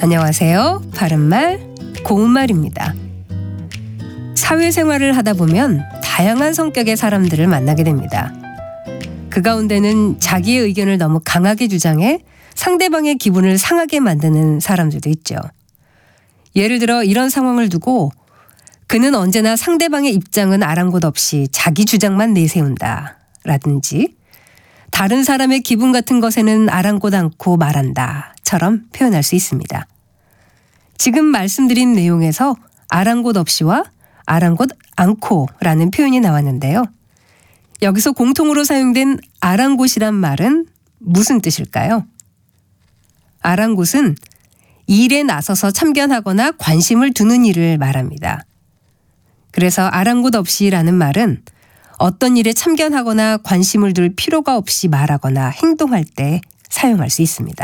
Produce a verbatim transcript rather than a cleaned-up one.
안녕하세요. 바른말 고운말입니다. 사회생활을 하다 보면 다양한 성격의 사람들을 만나게 됩니다. 그 가운데는 자기의 의견을 너무 강하게 주장해 상대방의 기분을 상하게 만드는 사람들도 있죠. 예를 들어 이런 상황을 두고 그는 언제나 상대방의 입장은 아랑곳 없이 자기 주장만 내세운다 라든지 다른 사람의 기분 같은 것에는 아랑곳 않고 말한다 처럼 표현할 수 있습니다. 지금 말씀드린 내용에서 아랑곳 없이와 아랑곳 않고 라는 표현이 나왔는데요. 여기서 공통으로 사용된 아랑곳이란 말은 무슨 뜻일까요? 아랑곳은 일에 나서서 참견하거나 관심을 두는 일을 말합니다. 그래서 아랑곳 없이라는 말은 어떤 일에 참견하거나 관심을 둘 필요가 없이 말하거나 행동할 때 사용할 수 있습니다.